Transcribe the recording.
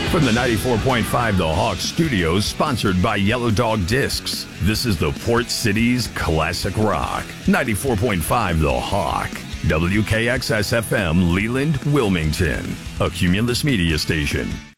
From the 94.5 The Hawk Studios, sponsored by Yellow Dog Discs, this is the Port City's Classic Rock. 94.5 The Hawk. WKXS-FM, Leland, Wilmington. A Cumulus Media Station.